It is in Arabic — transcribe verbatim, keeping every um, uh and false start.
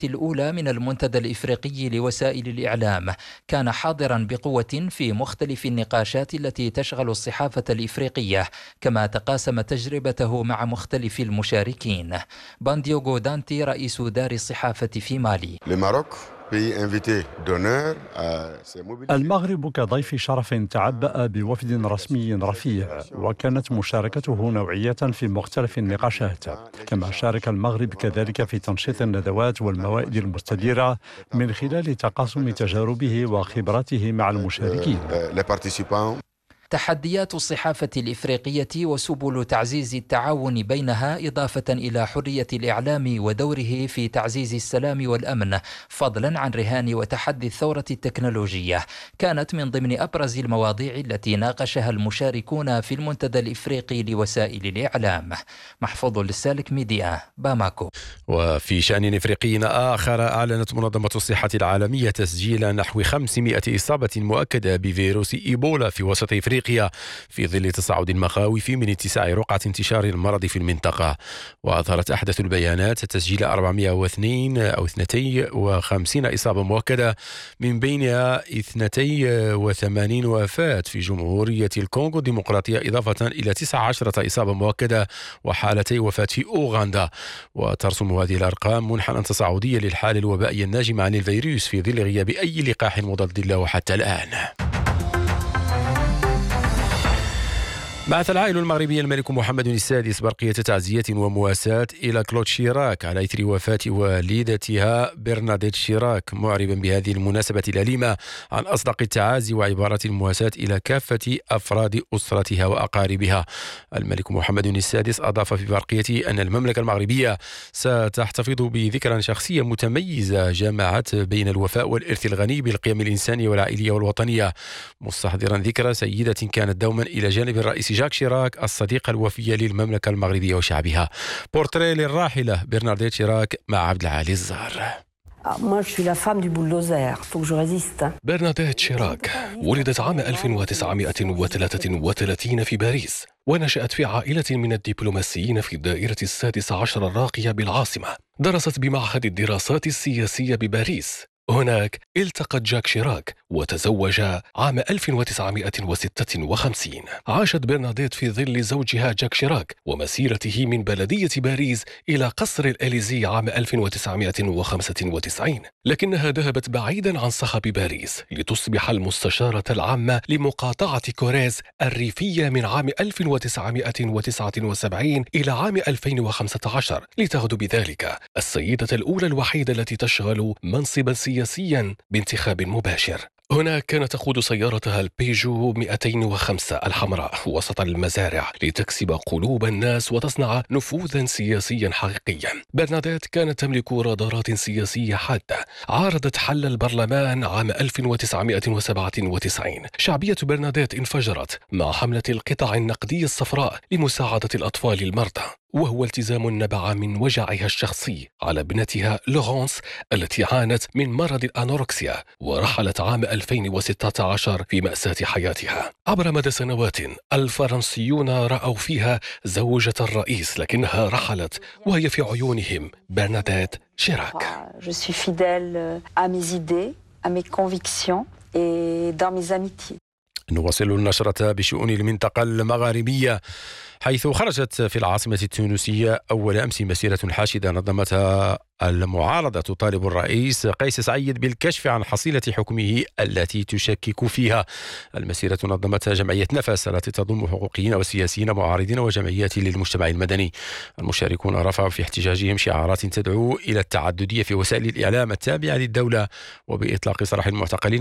الأولى من المنتدى الإفريقي لوسائل الإعلام، كان حاضرا بقوة في مختلف النقاشات التي تشغل الصحافة الإفريقية، كما تقاسم تجربته مع مختلف المشاركين. بانديوغو دانتي رئيس دار الصحافة في مالي. المغرب كضيف شرف تعبأ بوفد رسمي رفيع، وكانت مشاركته نوعية في مختلف النقاشات، كما شارك المغرب كذلك في تنشيط الندوات والموائد المستديرة من خلال تقاسم تجاربه وخبراته مع المشاركين. تحديات الصحافة الإفريقية وسبل تعزيز التعاون بينها، إضافة إلى حرية الإعلام ودوره في تعزيز السلام والأمن، فضلا عن رهان وتحدي الثورة التكنولوجية، كانت من ضمن أبرز المواضيع التي ناقشها المشاركون في المنتدى الإفريقي لوسائل الإعلام. محفوظ للسالك ميديا، باماكو. وفي شأن إفريقي آخر، أعلنت منظمة الصحة العالمية تسجيل نحو خمسمائة إصابة مؤكدة بفيروس إيبولا في وسط إفريقيا في ظل تصاعد المخاوف من اتساع رقعة انتشار المرض في المنطقة. وأظهرت أحدث البيانات تسجيل أربعمائة واثنين أو اثنين وخمسين إصابة مؤكدة، من بينها اثنين وثمانين وفاة في جمهورية الكونغو الديمقراطية، إضافة إلى تسعة عشر إصابة مؤكدة وحالتي وفاة في أوغندا. وترسم هذه الأرقام منحنى تصاعديا للحالة الوبائية الناجمة عن الفيروس في ظل غياب أي لقاح مضاد له حتى الآن. بعث العائلة المغربية الملك محمد السادس برقية تعزية ومواساة إلى كلود شيراك على إثر وفاة والدتها برناديت شيراك، معربا بهذه المناسبة الأليمة عن أصدق التعازي وعبارات المواساة إلى كافة أفراد أسرتها وأقاربها. الملك محمد السادس أضاف في برقيته أن المملكة المغربية ستحتفظ بذكرى شخصية متميزة جمعت بين الوفاء والإرث الغني بالقيم الإنسانية والعائلية والوطنية، مستحضرا ذكرى سيدة كانت دوما إلى جانب الرئيس جاك شيراك الصديقة الوفية للمملكة المغربية وشعبها. بورتريه للراحلة برنارديت شيراك مع عبد العالي الزهر. برناديت شيراك ولدت عام ألف وتسعمائة وثلاثة وثلاثين في باريس، ونشأت في عائلة من الدبلوماسيين في الدائرة السادسة عشر الراقية بالعاصمة. درست بمعهد الدراسات السياسية بباريس، هناك التقت جاك شيراك وتزوجا عام ألف وتسعمائة وستة وخمسين. عاشت برناديت في ظل زوجها جاك شيراك ومسيرته من بلدية باريس إلى قصر الإليزي عام ألف وتسعمائة وخمسة وتسعين، لكنها ذهبت بعيدا عن صخب باريس لتصبح المستشارة العامة لمقاطعة كوريز الريفية من عام ألف وتسعمائة وتسعة وسبعين إلى عام ألفين وخمسة عشر، لتغدو بذلك السيدة الأولى الوحيدة التي تشغل منصبا سياسيا بانتخاب مباشر. هنا كانت تقود سيارتها البيجو مئتين وخمسة الحمراء وسط المزارع لتكسب قلوب الناس وتصنع نفوذا سياسيا حقيقيا. برناديت كانت تملك رادارات سياسية حادة، عارضت حل البرلمان عام ألف وتسعمائة وسبعة وتسعين. شعبية برناديت انفجرت مع حملة القطع النقدية الصفراء لمساعدة الأطفال المرضى، وهو التزام نبع من وجعها الشخصي على ابنتها لورانس التي عانت من مرض الأنوركسيا ورحلت عام ألفين وستة عشر في مأساة حياتها. عبر مدى سنوات الفرنسيون رأوا فيها زوجة الرئيس، لكنها رحلت وهي في عيونهم برناديت شيراك. Je suis fidèle à mes idées, à mes convictions et dans mes amitiés. نواصل النشرة بشؤون المنطقة المغاربية، حيث خرجت في العاصمة التونسية أول أمس مسيرة حاشدة نظمتها المعارضة تطالب الرئيس قيس سعيد بالكشف عن حصيلة حكمه التي تشكك فيها. المسيرة نظمتها جمعية نفس التي تضم حقوقيين وسياسيين معارضين وجمعيات للمجتمع المدني. المشاركون رفعوا في احتجاجهم شعارات تدعو إلى التعددية في وسائل الإعلام التابعة للدولة وبإطلاق سراح المعتقلين